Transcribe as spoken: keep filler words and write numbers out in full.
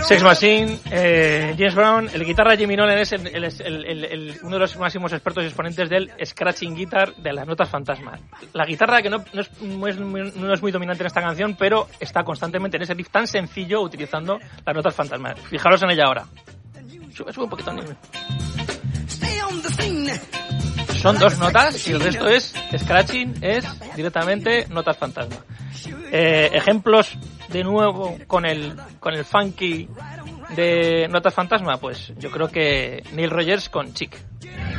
Sex Machine, eh, James Brown, el guitarra Jimmy Nolen es el, el, el, el, el, uno de los máximos expertos y exponentes del scratching guitar, de las notas fantasma. La guitarra que no, no, es, no, es, no es muy dominante en esta canción, pero está constantemente en ese riff tan sencillo utilizando las notas fantasma. Fijaros en ella ahora. Sube, sube un poquito, niño. Son dos notas y el resto es scratching, es directamente notas fantasma. Eh, ejemplos de nuevo con el con el funky de notas fantasma, pues yo creo que Neil Rogers con Chic.